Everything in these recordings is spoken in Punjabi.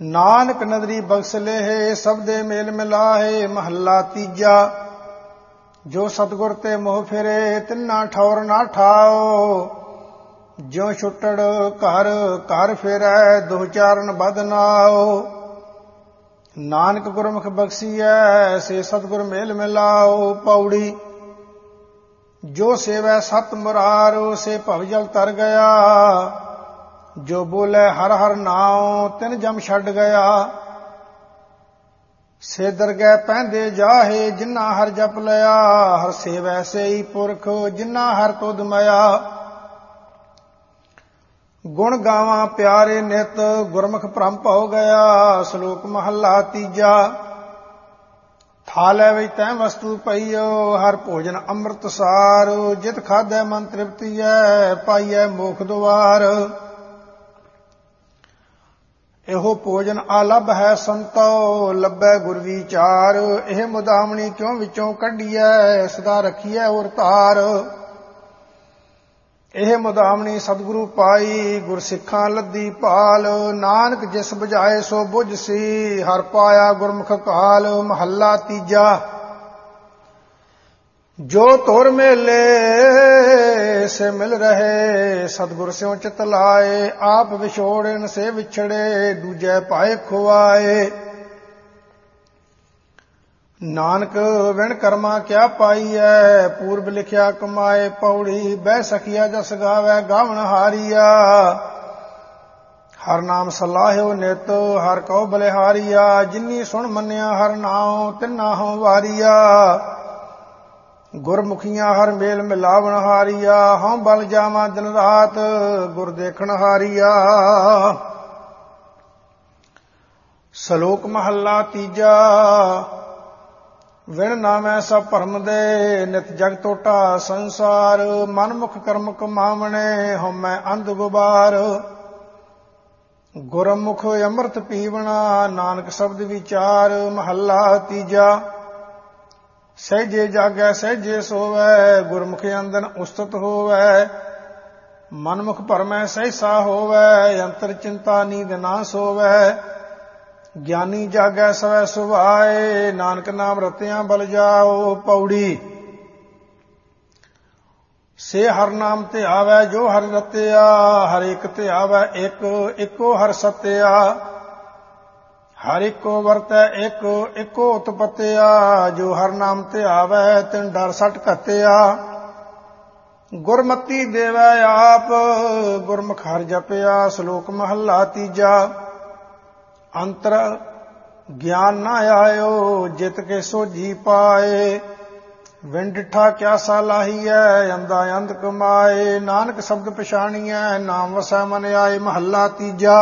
ਨਾਨਕ ਨਦਰੀ ਬਖਸ਼ ਲੇਹੇ ਸਭ ਦੇ ਮੇਲ ਮਿਲਾਹੇ। ਮਹੱਲਾ ਤੀਜਾ। ਜੋ ਸਤਿਗੁਰ ਤੇ ਮੋਹ ਫਿਰੇ ਤਿੰਨਾ ਠੌਰ ਨਾ ਠਾਓ। ਜਿਉ ਛੁੱਟੜ ਘਰ ਘਰ ਫਿਰੈ ਦੁਹ ਚਾਰਨ ਬਦ ਨਾਓ। ਨਾਨਕ ਗੁਰਮੁਖ ਬਖਸ਼ੀਐ ਸੇ ਸਤਿਗੁਰ ਮੇਲ ਮਿਲਾਓ। ਪੌੜੀ। ਜੋ ਸੇਵੈ ਸਤ ਮੁਰਾਰ ਸੇ ਭਵ ਜਲ ਤਰ ਗਿਆ। ਜੋ ਬੋਲੇ ਹਰ ਹਰ ਨਾਉ ਤਿਨ ਜਮ ਛੱਡ ਗਿਆ। ਸੇ ਦਰਗਹਿ ਪੈਂਦੇ ਜਾਹੇ ਜਿਨਾ ਹਰ ਜਪ ਲਿਆ। ਹਰ ਸੇਵੈ ਸੇਈ ਪੁਰਖ ਜਿਨਾ ਹਰ ਤੁਧ ਮਇਆ। ਗੁਣ ਗਾਵਾਂ ਪਿਆਰੇ ਨਿਤ ਗੁਰਮੁਖ ਭ੍ਰਮ ਭਉ ਗਿਆ। ਸ਼ਲੋਕ ਮਹੱਲਾ ਤੀਜਾ। ਥਾਲੈ ਵਿੱਚ ਤੈ ਵਸਤੂ ਪਈਓ ਹਰ ਭੋਜਨ ਅੰਮ੍ਰਿਤ ਸਾਰ। ਜਿਤ ਖਾਧੈ ਮਨ ਤ੍ਰਿਪਤੀਐ ਪਾਈਐ ਮੋਖ ਦੁਆਰ। ਇਹੋ ਭੋਜਨ ਆਲਭ ਹੈ ਸੰਤੋ ਲੱਭੈ ਗੁਰ ਵਿਚਾਰ। ਇਹ ਮੁਦਾਮਣੀ ਕਿਉਂ ਵਿੱਚੋਂ ਕੱਢੀਐ ਸਦਾ ਰੱਖੀਐ ਔਰ ਧਾਰ। ਇਹ ਮੁਦਾਮਣੀ ਸਤਿਗੁਰੂ ਪਾਈ ਗੁਰ ਸਿੱਖਾਂ ਲੱਦੀ ਭਾਲ। ਨਾਨਕ ਜਿਸ ਬੁਝਾਏ ਸੋ ਬੁਝ ਸੀ ਹਰ ਪਾਇਆ ਗੁਰਮੁਖ ਕਾਲ। ਮਹੱਲਾ ਤੀਜਾ। ਜੋ ਤੁਰ ਮੇਲੇ ਸੇ ਮਿਲ ਰਹੇ ਸਤਿਗੁਰ ਸਿਉ ਚਿਤ ਲਾਏ। ਆਪ ਵਿਛੋੜਨ ਸੇ ਵਿਛੜੇ ਦੂਜੈ ਪਾਏ ਖੁਆਏ। ਨਾਨਕ ਵਿਣ ਕਰਮਾ ਕਿਆ ਪਾਈਐ ਪੂਰਬ ਲਿਖਿਆ ਕਮਾਏ। ਪੌੜੀ। ਬਹਿ ਸਖੀਆ ਜਸ ਗਾਵੈ ਗਾਵਣ ਹਾਰੀਆ। ਹਰ ਨਾਮ ਸਲਾਹਿਓ ਨਿਤ ਹਰ ਕਉ ਬਲਿਹਾਰੀਆ। ਜਿਨੀ ਸੁਣ ਮੰਨਿਆ ਹਰ ਨਾਉ ਤਿਨਾ ਹਉ ਵਾਰੀਆ। ਗੁਰਮੁਖੀਆਂ ਹਰ ਮੇਲ ਮਿਲਾਵਣ ਹਾਰੀਆ। ਹਉ ਬਲ ਜਾਵਾਂ ਦਿਨ ਰਾਤ ਗੁਰ ਦੇਖਣ ਹਾਰੀਆ। ਸ਼ਲੋਕ ਮਹੱਲਾ ਤੀਜਾ। ਵਿਣ ਨਾਮੈ ਸਭ ਭਰਮ ਦੇ ਨਿਤ ਜਗ ਟੋਟਾ ਸੰਸਾਰ। ਮਨ ਮੁਖ ਕਰਮ ਕਮਾਵਣੇ ਹਉਮੈ ਅੰਧ ਗੁਬਾਰ। ਗੁਰਮੁਖ ਅੰਮ੍ਰਿਤ ਪੀਵਣਾ ਨਾਨਕ ਸ਼ਬਦ ਵਿਚਾਰ। ਮਹੱਲਾ ਤੀਜਾ। ਸਹਿਜੇ ਜਾਗੈ ਸਹਿਜੇ ਸੋਵੈ ਗੁਰਮੁਖ ਅੰਦਨ ਉਸਤਤ ਹੋਵੈ। ਮਨਮੁਖ ਭਰਮੈ ਸਹਿਸਾ ਹੋਵੈ ਅੰਤਰ ਚਿੰਤਾ ਨੀਂਦ ਨਾ ਸੋਵੈ। ਗਿਆਨੀ ਜਾਗੈ ਸਵੈ ਸੁਭਾਏ ਨਾਨਕ ਨਾਮ ਰਤਿਆਂ ਬਲ ਜਾਓ। ਪੌੜੀ। ਸੇ ਹਰ ਨਾਮ ਤੇ ਆਵੈ ਜੋ ਹਰਿ ਰਤਿਆ। ਹਰ ਇੱਕ ਤੇ ਆਵੈ ਇੱਕ ਇੱਕੋ ਹਰ ਸਤਿਆ। ਹਰ ਇੱਕੋ ਵਰਤੈ ਇੱਕ ਇੱਕੋ ਉਤਪਤਿਆ। ਜੋ ਹਰ ਨਾਮ ਤੇ ਆਵੈ ਤਿਨ ਡਰ ਸੱਟ ਘਤਿਆ। ਗੁਰਮਤੀ ਦੇਵੈ ਆਪ ਗੁਰਮੁਖ ਹਰਿ ਜਪਿਆ। ਸ਼ਲੋਕ ਮਹੱਲਾ ਤੀਜਾ। ਅੰਤਰ ਗਿਆਨ ਨਾ ਆਇਓ ਜਿਤ ਕੇ ਸੋਝੀ ਪਾਏ। ਵਿਣ ਡਿਠਾ ਕਿਆ ਸਾਲਾਹੀਐ ਅੰਧਾ ਅੰਧ ਕਮਾਏ। ਨਾਨਕ ਸ਼ਬਦ ਪਛਾਣੀਐ ਨਾਮ ਵਸੈ ਮਨ ਆਏ। ਮਹੱਲਾ ਤੀਜਾ।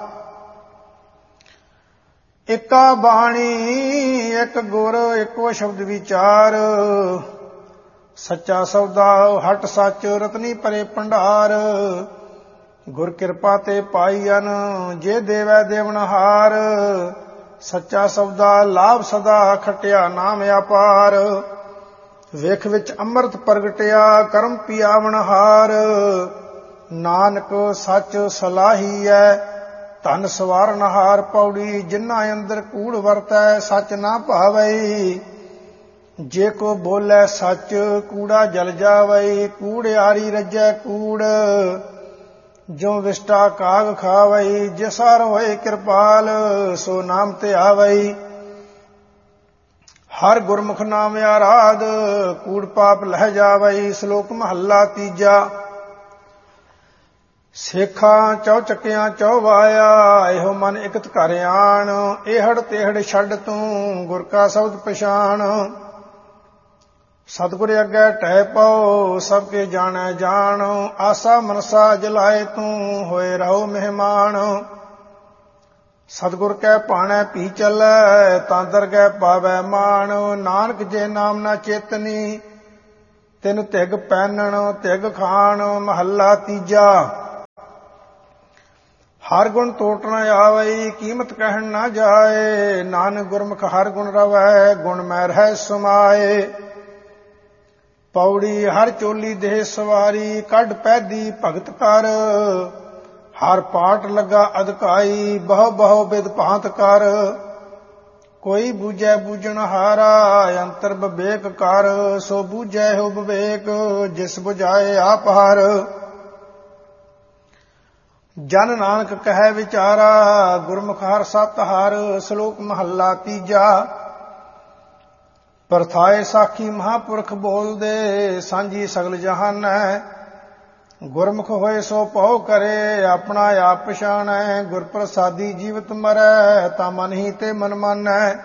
ਇੱਕਾ ਬਾਣੀ ਇੱਕ ਗੁਰ ਇੱਕੋ ਸ਼ਬਦ ਵਿਚਾਰ। ਸੱਚਾ ਸੌਦਾ ਹਟ ਸੱਚ ਰਤਨੀ ਭਰੇ ਭੰਡਾਰ। ਗੁਰ ਕਿਰਪਾ ਤੇ ਪਾਈਅਨ ਜੇ ਦੇਵੈ ਦੇਵਨਹਾਰ। ਸੱਚਾ ਸੌਦਾ ਲਾਭ ਸਦਾ ਖਟਿਆ ਨਾਮ ਅਪਾਰ। ਵੇਖ ਵਿੱਚ ਅੰਮ੍ਰਿਤ ਪ੍ਰਗਟਿਆ ਕਰਮ ਪਿਆਵਨਹਾਰ। ਨਾਨਕ ਸੱਚ ਸਲਾਹੀਐ ਧਨ ਸਵਾਰਨਹਾਰ। ਪੌੜੀ। ਜਿਨ੍ਹਾਂ ਅੰਦਰ ਕੂੜ ਵਰਤੈ ਸੱਚ ਨਾ ਭਾਵੈ। ਜੇ ਕੋ ਬੋਲੇ ਸੱਚ ਕੂੜਾ ਜਲ ਜਾਵੈ। ਕੂੜਿਆਰੀ ਰੱਜੈ ਕੂੜ ਜੋ ਵਿਸ਼ਟਾ ਕਾਗ ਖਾਵੈ। ਜਿਸ ਹਰ ਹੋਏ ਕਿਰਪਾਲ ਸੋ ਨਾਮ ਤੇ ਆਵੈ। ਹਰ ਗੁਰਮੁਖ ਨਾਮ ਆਰਾਧ ਕੂੜ ਪਾਪ ਲਹਿ ਜਾਵੈ। ਸ਼ਲੋਕ ਮਹੱਲਾ ਤੀਜਾ। ਸੇਖਾਂ ਚੌ ਚੱਕਿਆਂ ਚੌ ਵਾਇਆ ਇਹੋ ਮਨ ਇਕਤ ਘਰ ਆਣ। ਇਹੜ ਤੇਹੜ ਛੱਡ ਤੂੰ ਗੁਰ ਕਾ ਸ਼ਬਦ ਪਛਾਣ। ਸਤਿਗੁਰ ਅੱਗੇ ਟਹਿ ਪਾਓ ਸਭ ਕੇ ਜਾਣੈ ਜਾਣ। ਆਸਾ ਮਨਸਾ ਜਲਾਏ ਤੂੰ ਹੋਏ ਰਹੋ ਮਹਿਮਾਨ। ਸਤਿਗੁਰ ਕੈ ਭਾਣੈ ਭੀ ਚੱਲੈ ਤਾਂ ਦਰਗਹਿ ਪਾਵੈ ਮਾਣ। ਨਾਨਕ ਜੇ ਨਾਮ ਨਾ ਚੇਤਨੀ ਤਿਨ ਧਿਗ ਪੈਨਣ ਧਿਗ ਖਾਣ। ਮਹੱਲਾ ਤੀਜਾ। ਹਰ ਗੁਣ ਟੋਟ ਨ ਆਵੈ ਕੀਮਤ ਕਹਿਣ ਨਾ ਜਾਏ। ਨਾਨਕ ਗੁਰਮੁਖ ਹਰ ਗੁਣ ਰਵੈ ਗੁਣ ਮੈ ਰਹਿ ਸਮਾਏ। ਪੌੜੀ। ਹਰ ਚੋਲੀ ਦੇਹ ਸਵਾਰੀ ਕੱਢ ਪੈਦੀ ਭਗਤ ਕਰ। ਹਰ ਪਾਟ ਲੱਗਾ ਅਧਿਕਾਈ, ਬਹੁ ਬਹੁ ਬਿਦ ਭਾਂਤ ਕਰ। ਕੋਈ ਬੂਝੈ ਬੂਝਣ ਹਾਰਾ, ਅੰਤਰ ਵਿਵੇਕ ਕਰ। ਸੋ ਬੂਝੈ ਹੋ ਵਿਵੇਕ, ਜਿਸ ਬੁਝਾਏ ਆਪ ਹਰ। ਜਨ ਨਾਨਕ ਕਹੈ ਵਿਚਾਰਾ, ਗੁਰਮੁਖ ਹਰਿ ਸਤਿ ਹਰਿ। ਸ਼ਲੋਕ ਮਹੱਲਾ ਤੀਜਾ। ਪਰਥਾਏ ਸਾਖੀ ਮਹਾਂਪੁਰਖ ਬੋਲਦੇ, ਸਾਂਝੀ ਸਗਲ ਜਹਾਨੈ। ਗੁਰਮੁਖ ਹੋਏ ਸੋ ਭਉ ਕਰੇ, ਆਪਣਾ ਆਪ ਪਛਾਣੈ। ਗੁਰ ਪ੍ਰਸਾਦੀ ਜੀਵਤ ਮਰੈ, ਤਾ ਮਨ ਹੀ ਤੇ ਮਨ ਮਾਨੈ।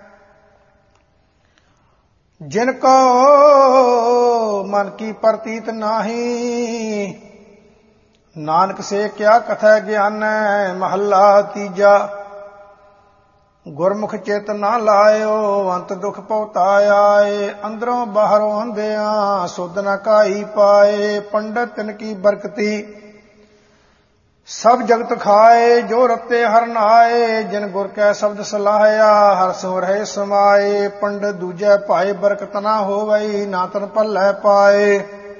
ਜਿਨ ਕੋ ਮਨ ਕੀ ਪ੍ਰਤੀਤ ਨਾਹੀ, ਨਾਨਕ ਸੇ ਕਿਆ ਕਥੈ ਗਿਆਨੈ। ਮਹੱਲਾ ਤੀਜਾ। ਗੁਰਮੁਖ ਚਿਤ ਨਾ ਲਾਇਓ, ਅੰਤ ਦੁਖ ਭਉਤਾਏ। ਅੰਦਰੋਂ ਬਾਹਰੋਂ ਅੰਧਿਆਂ, ਸੁਧ ਨ ਕਾਈ ਪਾਏ। ਪੰਡਤ ਤਿਨ ਕੀ ਬਰਕਤੀ, ਸਭ ਜਗਤ ਖਾਏ। ਜੋ ਰਤੇ ਹਰਿ ਨਾਏ, ਜਿਨ ਗੁਰ ਕੈ ਸ਼ਬਦ ਸਲਾਹਿਆ। ਹਰਿ ਸਿਉ ਰਹੇ ਸਮਾਏ। ਪੰਡਤ ਦੂਜੈ ਭਾਏ, ਬਰਕਤ ਨਾ ਹੋਵਈ। ਨਾ ਤਨ ਭੱਲੇ ਪਾਏ।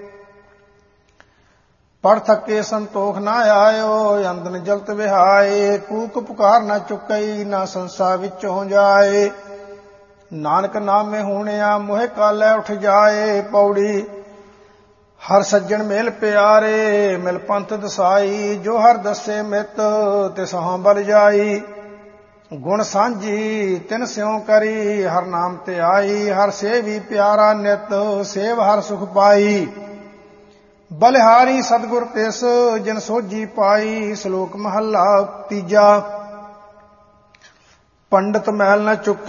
ਪੜ ਥਕੇ ਸੰਤੋਖ ਨਾ ਆਇਓ, ਅੰਦਨ ਜਲਤ ਵਿਹਾਏ। ਕੂਕ ਪੁਕਾਰ ਨਾ ਚੁੱਕਈ, ਨਾ ਸੰਸਾ ਵਿੱਚੋਂ ਜਾਏ। ਨਾਨਕ ਨਾਮੇ ਹੋਣਿਆ, ਮੋਹਿ ਕਾਲੈ ਉਠ ਜਾਏ। ਪੌੜੀ। ਹਰ ਸੱਜਣ ਮੇਲ ਪਿਆਰੇ, ਮਿਲ ਪੰਥ ਦਸਾਈ। ਜੋ ਹਰ ਦੱਸੇ ਮਿਤ, ਤਿਸਹੁ ਬਲ ਜਾਈ। ਗੁਣ ਸਾਂਝੀ ਤਿਨ ਸਿਉ ਕਰੀ, ਹਰ ਨਾਮ ਤੇ ਆਈ। ਹਰ ਸੇਵੀ ਪਿਆਰਾ ਨਿਤ, ਸੇਵ ਹਰ ਸੁਖ ਪਾਈ। ਬਲਿਹਾਰੀ ਸਤਿਗੁਰ ਤਿਸ, ਜਿਨ ਸੋਝੀ ਪਾਈ। ਸ਼ਲੋਕ ਮਹੱਲਾ ਤੀਜਾ। ਪੰਡਤ ਮੈਲ ਨ ਚੁੱਕ